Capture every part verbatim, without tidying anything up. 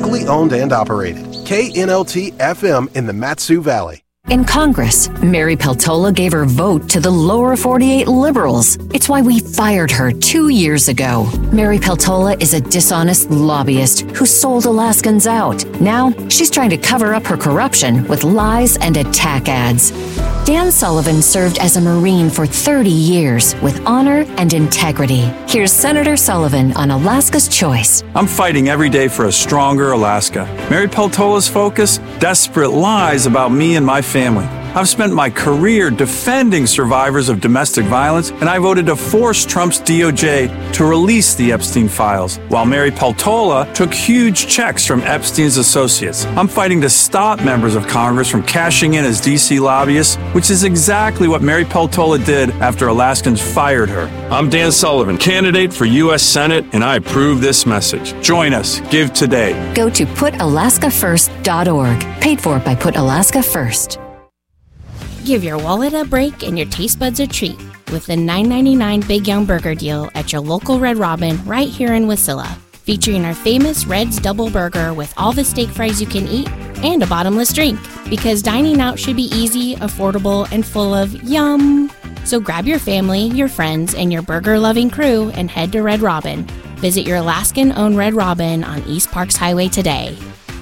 locally owned and operated. K N L T F M in the Mat-Su Valley. In Congress, Mary Peltola gave her vote to the lower forty-eight liberals. It's why we fired her two years ago. Mary Peltola is a dishonest lobbyist who sold Alaskans out. Now, she's trying to cover up her corruption with lies and attack ads. Dan Sullivan served as a Marine for thirty years with honor and integrity. Here's Senator Sullivan on Alaska's Choice. I'm fighting every day for a stronger Alaska. Mary Peltola's focus? Desperate lies about me and my family. I've spent my career defending survivors of domestic violence, and I voted to force Trump's D O J to release the Epstein files, while Mary Peltola took huge checks from Epstein's associates. I'm fighting to stop members of Congress from cashing in as D C lobbyists, which is exactly what Mary Peltola did after Alaskans fired her. I'm Dan Sullivan, candidate for U S Senate, and I approve this message. Join us. Give today. Go to put alaska first dot org. Paid for by Put Alaska First. Give your wallet a break and your taste buds a treat with the nine ninety-nine Big Young Burger Deal at your local Red Robin right here in Wasilla. Featuring our famous Red's Double Burger with all the steak fries you can eat and a bottomless drink. Because dining out should be easy, affordable, and full of yum. So grab your family, your friends, and your burger-loving crew and head to Red Robin. Visit your Alaskan-owned Red Robin on East Parks Highway today.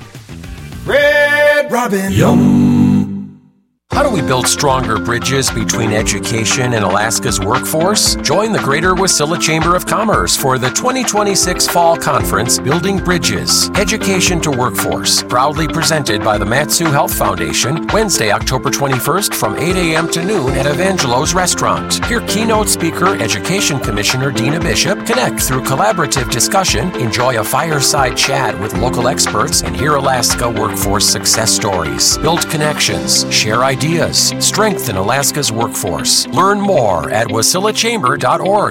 Red Robin. Yum. How do we build stronger bridges between education and Alaska's workforce? Join the Greater Wasilla Chamber of Commerce for the twenty twenty-six Fall Conference, Building Bridges, Education to Workforce, proudly presented by the Mat-Su Health Foundation, Wednesday, October twenty-first from eight a.m. to noon at Evangelo's Restaurant. Hear keynote speaker, Education Commissioner Dina Bishop, connect through collaborative discussion, enjoy a fireside chat with local experts, and hear Alaska workforce success stories. Build connections, share ideas, strengthen Alaska's workforce. Learn more at wasilla chamber dot org.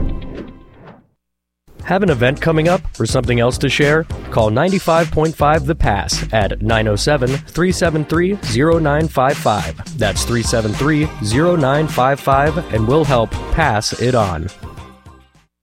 Have an event coming up or something else to share? Call ninety-five point five The Pass at nine oh seven, three seven three, oh nine five five. That's three seven three, oh nine five five, and we'll help pass it on.